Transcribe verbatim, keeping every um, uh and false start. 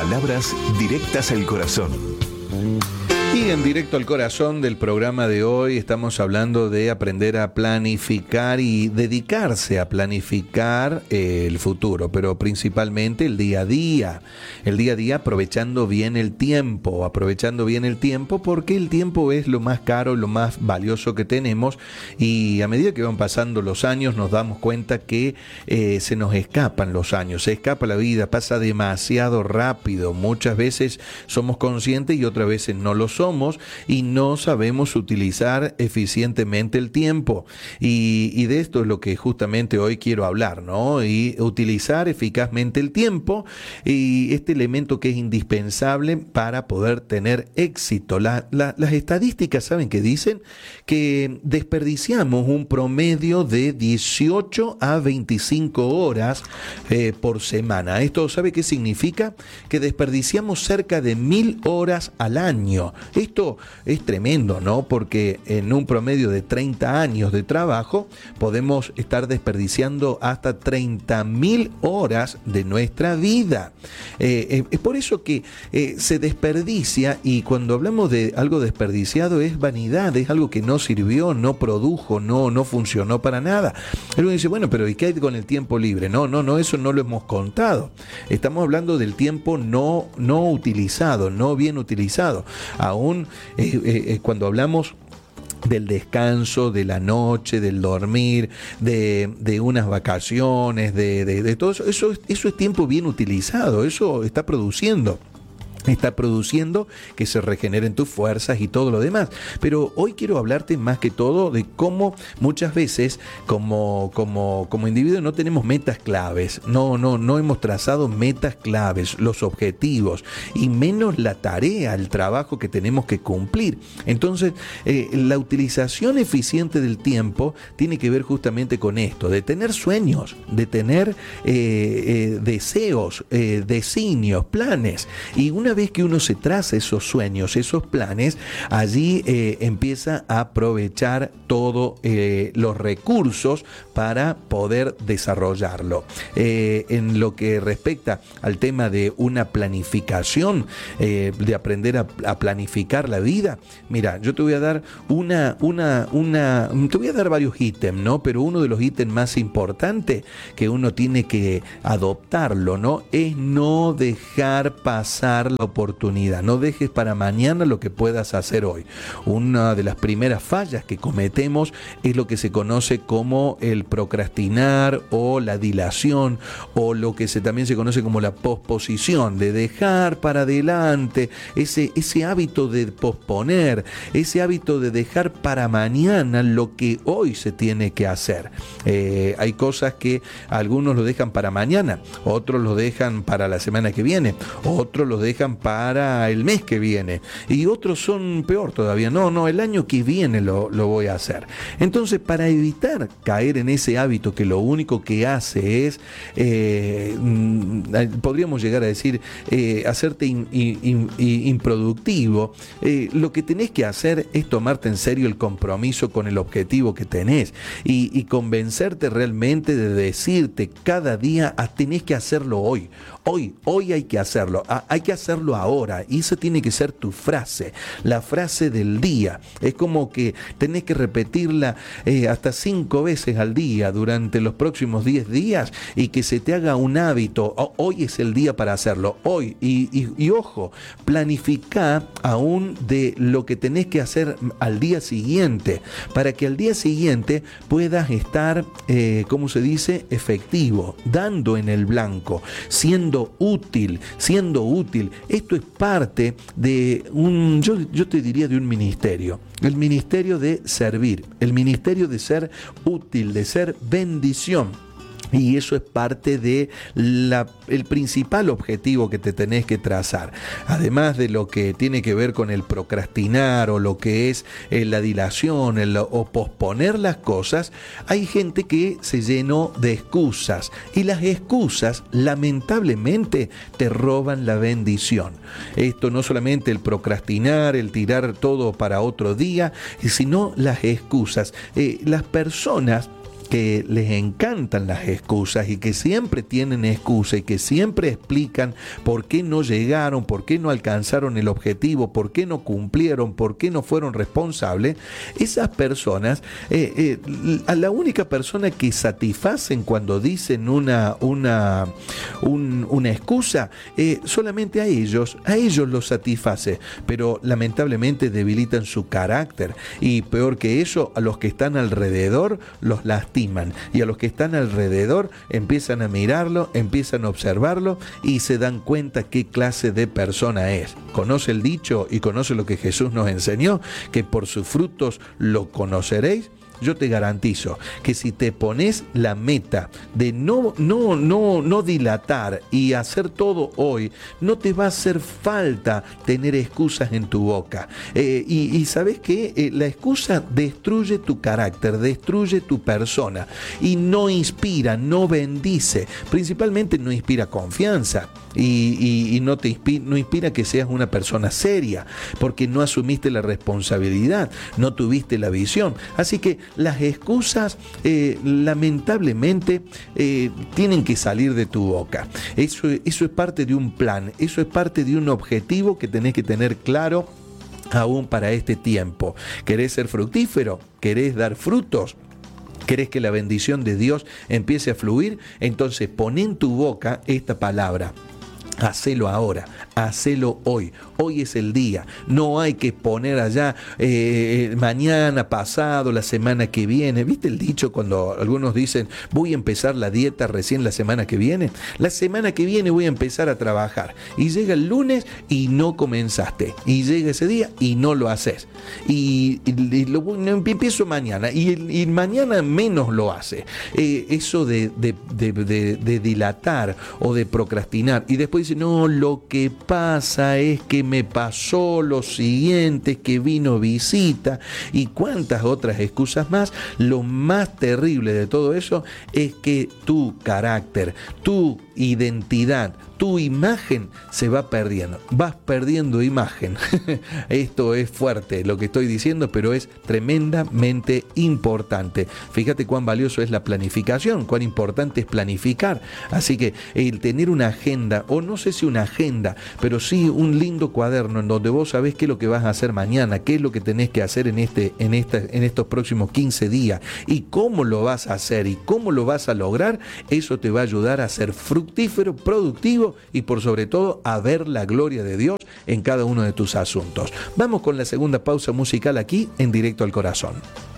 Palabras directas al corazón. Y en Directo al Corazón del programa de hoy estamos hablando de aprender a planificar y dedicarse a planificar eh, el futuro, pero principalmente el día a día. El día a día aprovechando bien el tiempo, aprovechando bien el tiempo porque el tiempo es lo más caro, lo más valioso que tenemos, y a medida que van pasando los años nos damos cuenta que eh, se nos escapan los años, se escapa la vida, pasa demasiado rápido. Muchas veces somos conscientes y otras veces no lo somos. Y no sabemos utilizar eficientemente el tiempo, y, y de esto es lo que justamente hoy quiero hablar, ¿no? Y utilizar eficazmente el tiempo, y este elemento que es indispensable para poder tener éxito. La, la, las estadísticas, ¿saben qué dicen? Que desperdiciamos un promedio de dieciocho a veinticinco horas eh, por semana. ¿Esto sabe qué significa? Que desperdiciamos cerca de mil horas al año. Esto es tremendo, ¿no? Porque en un promedio de treinta años de trabajo podemos estar desperdiciando hasta treinta mil horas de nuestra vida. Eh, es por eso que eh, se desperdicia, y cuando hablamos de algo desperdiciado es vanidad, es algo que no sirvió, no produjo, no, no funcionó para nada. Uno dice, bueno, pero ¿y qué hay con el tiempo libre? No, no, no, eso no lo hemos contado. Estamos hablando del tiempo no, no utilizado, no bien utilizado. Aún eh, eh, cuando hablamos del descanso, de la noche, del dormir, de, de unas vacaciones, de, de, de todo eso, eso, eso es tiempo bien utilizado, eso está produciendo. Está produciendo que se regeneren tus fuerzas y todo lo demás. Pero hoy quiero hablarte más que todo de cómo muchas veces como, como, como individuos no tenemos metas claves. No, no, no hemos trazado metas claves, los objetivos, y menos la tarea, el trabajo que tenemos que cumplir. Entonces, eh, la utilización eficiente del tiempo tiene que ver justamente con esto, de tener sueños, de tener eh, eh, deseos, eh, designios, planes. Y una vez que uno se traza esos sueños, esos planes, allí eh, empieza a aprovechar todos eh, los recursos para poder desarrollarlo. Eh, en lo que respecta al tema de una planificación, eh, de aprender a, a planificar la vida, mira, yo te voy a dar una, una, una, te voy a dar varios ítems, ¿no? Pero uno de los ítems más importantes que uno tiene que adoptarlo, ¿no? Es no dejar pasar la oportunidad. No dejes para mañana lo que puedas hacer hoy. Una de las primeras fallas que cometemos es lo que se conoce como el procrastinar o la dilación, o lo que se, también se conoce como la posposición, de dejar para adelante, ese, ese hábito de posponer, ese hábito de dejar para mañana lo que hoy se tiene que hacer. Eh, hay cosas que algunos lo dejan para mañana, otros lo dejan para la semana que viene, otros lo dejan para el mes que viene, y otros son peor todavía, no, no, el año que viene lo, lo voy a hacer. Entonces, para evitar caer en ese hábito que lo único que hace es, eh, podríamos llegar a decir, eh, hacerte in, in, in, improductivo, eh, lo que tenés que hacer es tomarte en serio el compromiso con el objetivo que tenés, y, y convencerte realmente de decirte cada día, ah, tenés que hacerlo hoy. Hoy, hoy hay que hacerlo, hay que hacerlo ahora, y esa tiene que ser tu frase, la frase del día. Es como que tenés que repetirla eh, hasta cinco veces al día durante los próximos diez días, y que se te haga un hábito. Hoy es el día para hacerlo, hoy, y, y, y ojo, planifica aún de lo que tenés que hacer al día siguiente, para que al día siguiente puedas estar, eh, ¿cómo se dice?, efectivo, dando en el blanco, siendo útil, siendo útil. Esto es parte de un, yo, yo te diría, de un ministerio, el ministerio de servir, el ministerio de ser útil, de ser bendición. Y eso es parte de la, el principal objetivo que te tenés que trazar. Además de lo que tiene que ver con el procrastinar, o lo que es eh, la dilación, el, o posponer las cosas, hay gente que se llenó de excusas. Y las excusas, lamentablemente, te roban la bendición. Esto no solamente el procrastinar, el tirar todo para otro día, sino las excusas. Eh, las personas que les encantan las excusas y que siempre tienen excusa y que siempre explican por qué no llegaron, por qué no alcanzaron el objetivo, por qué no cumplieron, por qué no fueron responsables, esas personas, eh, eh, a la única persona que satisfacen cuando dicen una, una, un, una excusa, eh, solamente a ellos, a ellos los satisface, pero lamentablemente debilitan su carácter y peor que eso, a los que están alrededor los lastiman y a los que están alrededor empiezan a mirarlo, empiezan a observarlo y se dan cuenta qué clase de persona es. Conoce el dicho y conoce lo que Jesús nos enseñó, que por sus frutos lo conoceréis. Yo te garantizo que si te pones la meta de no, no, no, no dilatar y hacer todo hoy, no te va a hacer falta tener excusas en tu boca. Eh, y, y sabes que eh, la excusa destruye tu carácter, destruye tu persona y no inspira, no bendice, principalmente no inspira confianza. Y, y, y no te inspira, no inspira que seas una persona seria, porque no asumiste la responsabilidad, no tuviste la visión. Así que las excusas, eh, lamentablemente, eh, tienen que salir de tu boca. Eso, eso es parte de un plan, eso es parte de un objetivo que tenés que tener claro aún para este tiempo. ¿Querés ser fructífero? ¿Querés dar frutos? ¿Querés que la bendición de Dios empiece a fluir? Entonces pon en tu boca esta palabra. Hacelo ahora, hacelo hoy. Hoy es el día. No hay que poner allá eh, mañana, pasado, la semana que viene. ¿Viste el dicho cuando algunos dicen voy a empezar la dieta recién la semana que viene? La semana que viene voy a empezar a trabajar. Y llega el lunes y no comenzaste. Y llega ese día y no lo haces. Y, y, y lo, empiezo mañana. Y, y mañana menos lo hace. Eh, eso de, de, de, de, de dilatar o de procrastinar. Y después dice, no, lo que pasa es que me pasó lo siguiente, que vino visita y cuántas otras excusas más. Lo más terrible de todo eso es que tu carácter, tu identidad, tu imagen se va perdiendo. Vas perdiendo imagen. Esto es fuerte lo que estoy diciendo, pero es tremendamente importante. Fíjate cuán valioso es la planificación, cuán importante es planificar. Así que el tener una agenda, o no sé si una agenda, pero sí un lindo cuaderno en donde vos sabés qué es lo que vas a hacer mañana, qué es lo que tenés que hacer en, este, en, esta, en estos próximos quince días y cómo lo vas a hacer y cómo lo vas a lograr, eso te va a ayudar a ser fructífero, productivo y por sobre todo a ver la gloria de Dios en cada uno de tus asuntos. Vamos con la segunda pausa musical aquí en Directo al Corazón.